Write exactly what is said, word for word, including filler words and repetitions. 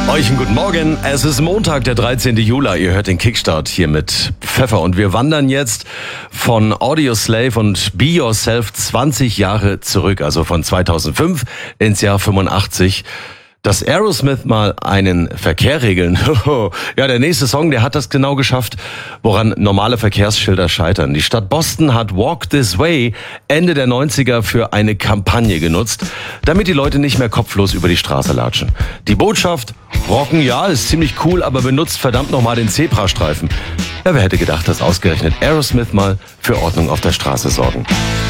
Euch einen guten Morgen. Es ist Montag, der dreizehnten Juli. Ihr hört den Kickstart hier mit Pfeffer. Und wir wandern jetzt von Audioslave und Be Yourself zwanzig Jahre zurück. Also von zweitausendfünf ins Jahr fünfundachtzig. Dass Aerosmith mal einen Verkehr regeln. Ja, der nächste Song, der hat das genau geschafft, woran normale Verkehrsschilder scheitern. Die Stadt Boston hat Walk This Way Ende der neunziger für eine Kampagne genutzt, damit die Leute nicht mehr kopflos über die Straße latschen. Die Botschaft: Rocken, ja, ist ziemlich cool, aber benutzt verdammt nochmal den Zebrastreifen. Ja, wer hätte gedacht, dass ausgerechnet Aerosmith mal für Ordnung auf der Straße sorgen.